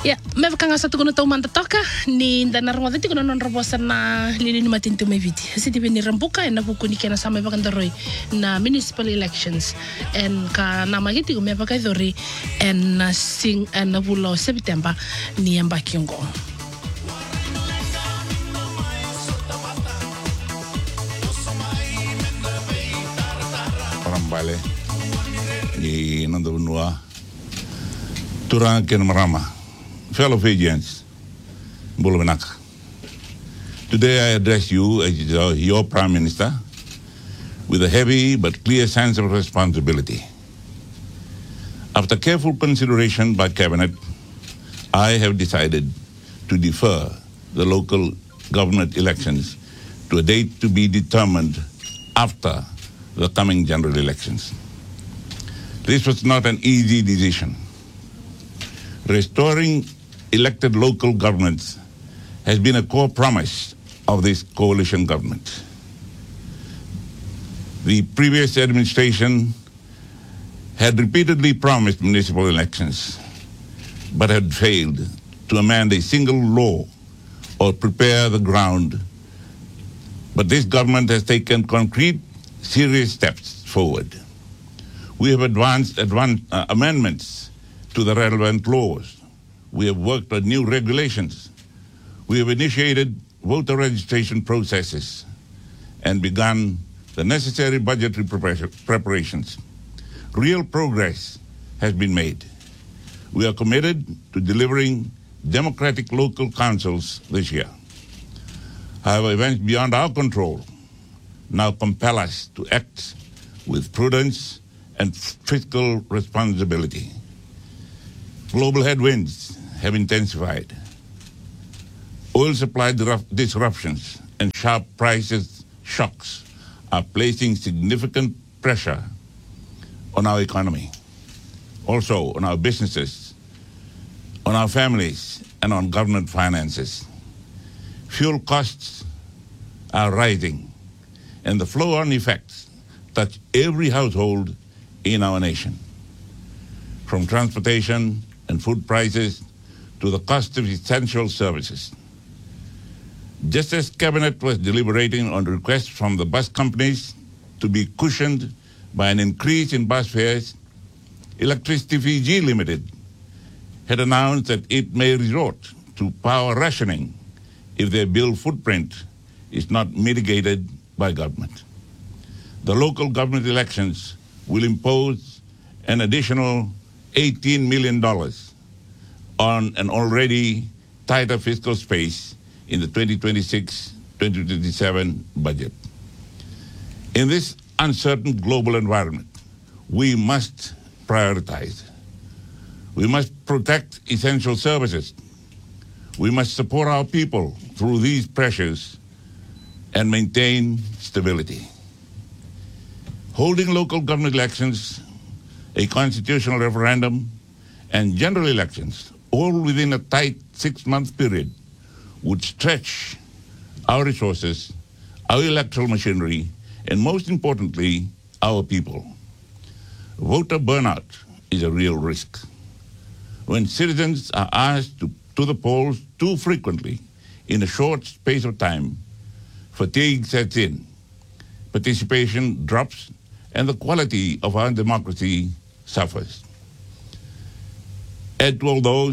Ya, me kanga sa tukuno tau manta toka ni ndana rwada ti kuno non robosa na lili ni matinto me viti. Siti bini rambuka na bukuni kena sama bakandoroi na municipal elections en ka namagiti ko me bakaidori en sing en bulo September ni ambakyongo. Vale, y nando nua turang ken marama, fellow Fijians, Bulubenaka. Today I address you as your Prime Minister with a heavy but clear sense of responsibility. After careful consideration by Cabinet, I have decided to defer the local government elections to a date to be determined after the coming general elections. This was not an easy decision. Restoring elected local governments has been a core promise of this coalition government. The previous administration had repeatedly promised municipal elections, but had failed to amend a single law or prepare the ground. But this government has taken concrete serious steps forward. We have advanced amendments to the relevant laws. We have worked on new regulations. We have initiated voter registration processes and begun the necessary budgetary preparations. Real progress has been made. We are committed to delivering democratic local councils this year. However, events beyond our control now compel us to act with prudence and fiscal responsibility. Global headwinds have intensified. Oil supply disruptions and sharp prices shocks are placing significant pressure on our economy, also on our businesses, on our families, and on government finances. Fuel costs are rising, and the flow-on effects touch every household in our nation, from transportation and food prices to the cost of essential services. Just as Cabinet was deliberating on requests from the bus companies to be cushioned by an increase in bus fares, Electricity Fiji Limited had announced that it may resort to power rationing if their bill footprint is not mitigated by government. The local government elections will impose an additional $18 million on an already tighter fiscal space in the 2026-2027 budget. In this uncertain global environment, we must prioritize. We must protect essential services. We must support our people through these pressures and maintain stability. Holding local government elections, a constitutional referendum, and general elections, all within a tight 6-month period, would stretch our resources, our electoral machinery, and most importantly, our people. Voter burnout is a real risk. When citizens are asked to the polls too frequently in a short space of time, fatigue sets in, participation drops, and the quality of our democracy suffers. Add to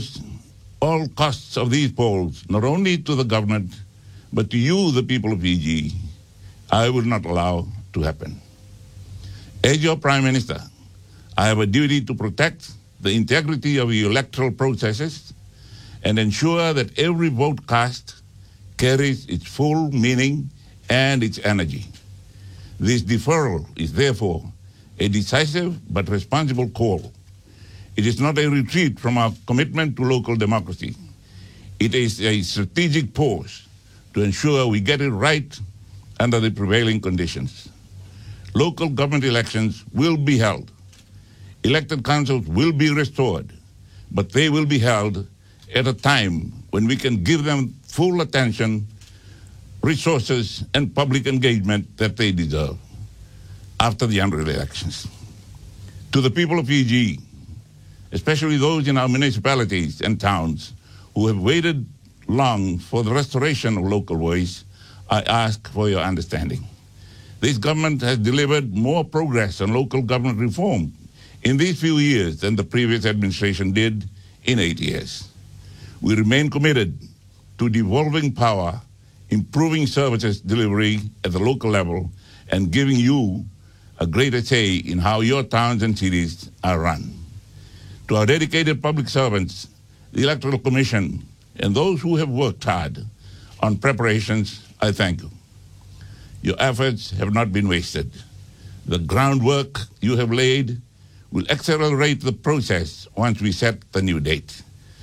all costs of these polls, not only to the government, but to you, the people of Fiji, I will not allow to happen. As your Prime Minister, I have a duty to protect the integrity of your electoral processes and ensure that every vote cast carries its full meaning and its energy. This deferral is therefore a decisive but responsible call. It is not a retreat from our commitment to local democracy. It is a strategic pause to ensure we get it right under the prevailing conditions. Local government elections will be held. Elected councils will be restored, but they will be held at a time when we can give them full attention, resources, and public engagement that they deserve after the general elections. To the people of Fiji, especially those in our municipalities and towns who have waited long for the restoration of local voice, I ask for your understanding. This government has delivered more progress on local government reform in these few years than the previous administration did in 8 years. We remain committed to devolving power, improving services delivery at the local level, and giving you a greater say in how your towns and cities are run. To our dedicated public servants, the Electoral Commission, and those who have worked hard on preparations, I thank you. Your efforts have not been wasted. The groundwork you have laid will accelerate the process once we set the new date.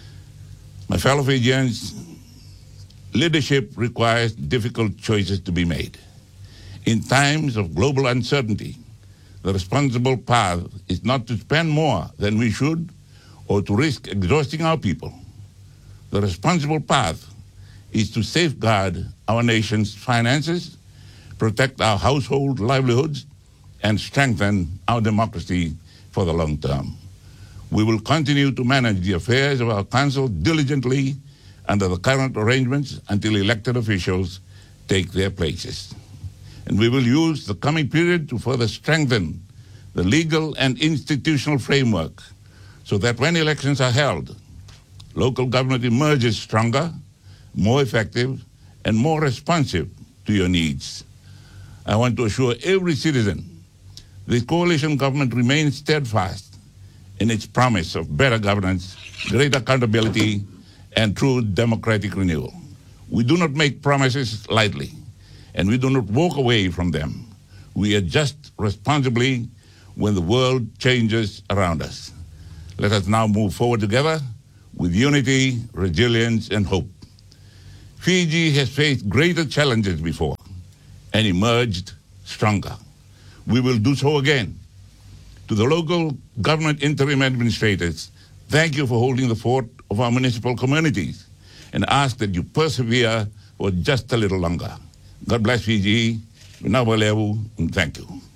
My fellow Fijians, leadership requires difficult choices to be made. In times of global uncertainty, the responsible path is not to spend more than we should or to risk exhausting our people. The responsible path is to safeguard our nation's finances, protect our household livelihoods, and strengthen our democracy for the long term. We will continue to manage the affairs of our council diligently under the current arrangements until elected officials take their places. And we will use the coming period to further strengthen the legal and institutional framework so that when elections are held, local government emerges stronger, more effective, and more responsive to your needs. I want to assure every citizen the coalition government remains steadfast in its promise of better governance, greater accountability, and true democratic renewal. We do not make promises lightly, and we do not walk away from them. We adjust responsibly when the world changes around us. Let us now move forward together with unity, resilience, and hope. Fiji has faced greater challenges before and emerged stronger. We will do so again. To the local government interim administrators, thank you for holding the fort of our municipal communities and ask that you persevere for just a little longer. God bless Fiji. And thank you.